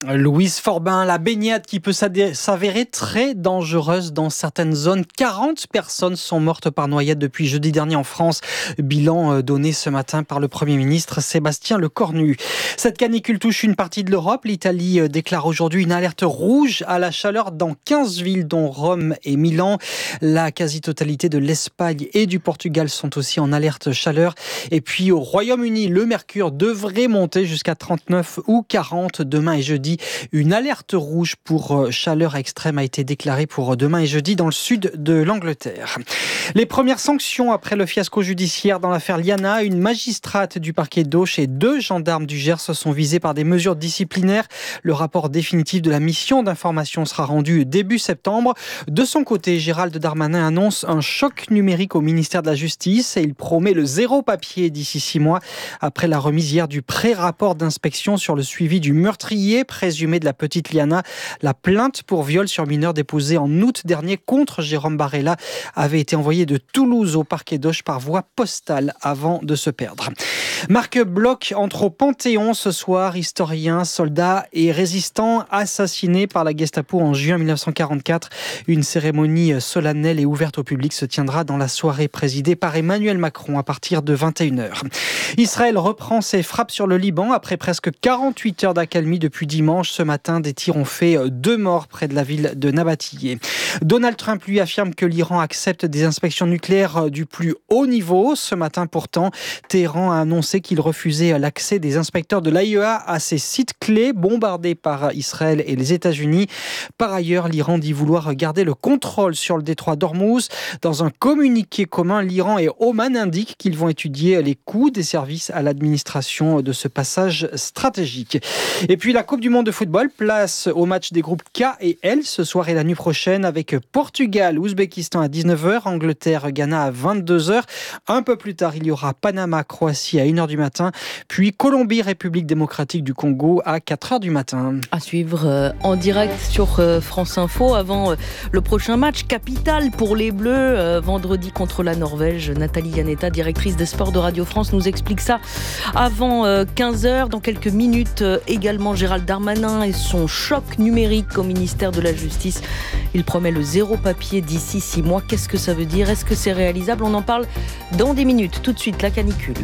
Louise Forbin, la baignade qui peut s'avérer très dangereuse dans certaines zones. 40 personnes sont mortes par noyade depuis jeudi dernier en France. Bilan donné ce matin par le Premier ministre Sébastien Lecornu. Cette canicule touche une partie de l'Europe. L'Italie déclare aujourd'hui une alerte rouge à la chaleur dans 15 villes, dont Rome et Milan. La quasi-totalité de l'Espagne et du Portugal sont aussi en alerte chaleur. Et puis au Royaume-Uni, le mercure devrait monter jusqu'à 39 ou 40 demain et jeudi. Une alerte rouge pour chaleur extrême a été déclarée pour demain et jeudi dans le sud de l'Angleterre. Les premières sanctions après le fiasco judiciaire dans l'affaire Liana. Une magistrate du parquet d'Auch et 2 gendarmes du Gers sont visés par des mesures disciplinaires. Le rapport définitif de la mission d'information sera rendu début septembre. De son côté, Gérald Darmanin annonce un choc numérique au ministère de la Justice et il promet le zéro papier d'ici 6 mois après la remise hier du pré-rapport d'inspection sur le suivi du meurtrier présumé de la petite Liana. La plainte pour viol sur mineur déposée en août dernier contre Jérôme Barella avait été envoyée de Toulouse au parquet d'Auch par voie postale avant de se perdre. Marc Bloch entre au Panthéon ce soir, historien, soldat et résistant assassiné par la Gestapo en juin 1944. Une cérémonie solennelle et ouverte au public se tiendra dans la soirée présidée par Emmanuel Macron à partir de 21h. Israël reprend ses frappes sur le Liban après presque 48 heures d'accalmie depuis dimanche. Ce matin, des tirs ont fait 2 morts près de la ville de Nabatiyeh. Donald Trump, lui, affirme que l'Iran accepte des inspections nucléaires du plus haut niveau. Ce matin, pourtant, Téhéran a annoncé qu'il refusait l'accès des inspecteurs de l'AIEA à ces sites clés bombardés par Israël et les États-Unis. Par ailleurs, l'Iran dit vouloir garder le contrôle sur le détroit d'Ormuz. Dans un communiqué commun, l'Iran et Oman indiquent qu'ils vont étudier les coûts des services à l'administration de ce passage stratégique. Et puis la Coupe du Monde de football, place au match des groupes K et L ce soir et la nuit prochaine avec Portugal, Ouzbékistan à 19h, Angleterre, Ghana à 22h. Un peu plus tard, il y aura Panama, Croatie à 1h du matin, puis Colombie, République démocratique du Congo à 4h du matin. À suivre en direct sur France Info avant le prochain match capital pour les Bleus, vendredi contre la Norvège. Nathalie Yanetta, directrice des sports de Radio France, nous explique ça avant 15h. Dans quelques minutes également, Gérald Darmanin et son choc numérique au ministère de la Justice. Il promet le zéro papier d'ici 6 mois. Qu'est-ce que ça veut dire ? Est-ce que c'est réalisable ? On en parle dans des minutes. Tout de suite, la canicule.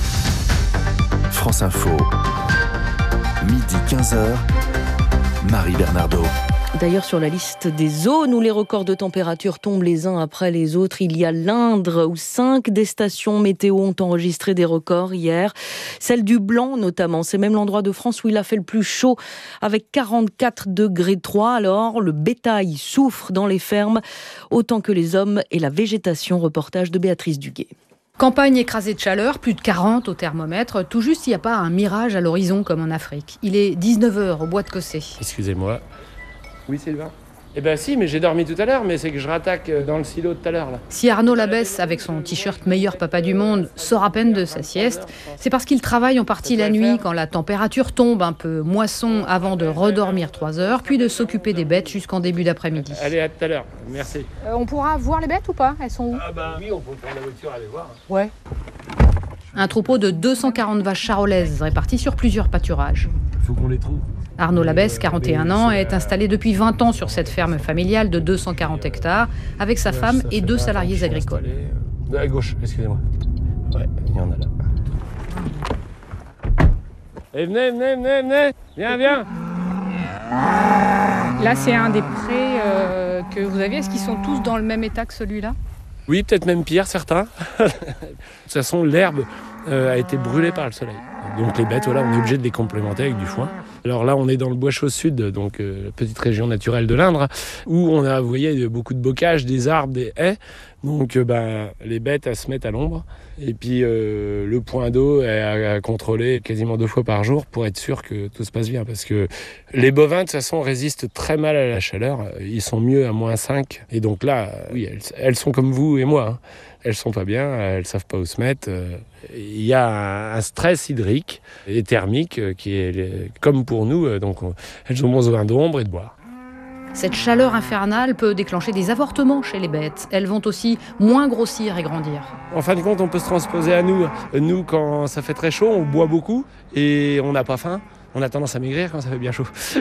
France Info, midi 15h, Marie Bernardo. D'ailleurs, sur la liste des zones où les records de température tombent les uns après les autres, il y a l'Indre, où 5 des stations météo ont enregistré des records hier. Celle du Blanc, notamment. C'est même l'endroit de France où il a fait le plus chaud, avec 44 degrés 3. Alors, le bétail souffre dans les fermes, autant que les hommes et la végétation. Reportage de Béatrice Duguet. Campagne écrasée de chaleur, plus de 40 au thermomètre. Tout juste, il n'y a pas un mirage à l'horizon comme en Afrique. Il est 19h au bois de Cossé. Excusez-moi. Oui, Sylvain ? Eh ben si, mais j'ai dormi tout à l'heure, mais c'est que je rattaque dans le silo de tout à l'heure, là. Si Arnaud Labesse, avec son t-shirt meilleur papa du monde, sort à peine de sa sieste, c'est parce qu'il travaille en partie la nuit, quand la température tombe un peu moisson, avant de redormir 3 heures, puis de s'occuper des bêtes jusqu'en début d'après-midi. Allez, à tout à l'heure. Merci. On pourra voir les bêtes ou pas ? Elles sont où ? Ah ben oui, on peut prendre la voiture, aller voir. Ouais. Un troupeau de 240 vaches charolaises réparties sur plusieurs pâturages. Il faut qu'on les trouve. Arnaud Labesse, 41 ans, est installé depuis 20 ans sur cette ferme familiale de 240 hectares, avec sa femme et 2 salariés agricoles. À gauche, excusez-moi. Ouais, il y en a là. Et venez. Viens. Là, c'est un des prés que vous aviez. Est-ce qu'ils sont tous dans le même état que celui-là ? Oui, peut-être même pire, certains. De toute façon, l'herbe a été brûlée par le soleil. Donc les bêtes, voilà, on est obligé de les complémenter avec du foin. Alors là, on est dans le Bois-Chaud Sud, donc petite région naturelle de l'Indre, où on a, vous voyez, beaucoup de bocage, des arbres, des haies. Donc les bêtes, elles se mettent à l'ombre. Et puis le point d'eau est à contrôler quasiment 2 fois par jour pour être sûr que tout se passe bien. Parce que les bovins, de toute façon, résistent très mal à la chaleur. Ils sont mieux à -5. Et donc là, oui, elles sont comme vous et moi. Hein. Elles sont pas bien, elles savent pas où se mettre. Il y a un stress hydrique et thermique qui est comme pour nous. Donc elles ont besoin d'ombre et de boire. Cette chaleur infernale peut déclencher des avortements chez les bêtes. Elles vont aussi moins grossir et grandir. En fin de compte, on peut se transposer à nous. Nous, quand ça fait très chaud, on boit beaucoup et on n'a pas faim. On a tendance à maigrir quand ça fait bien chaud.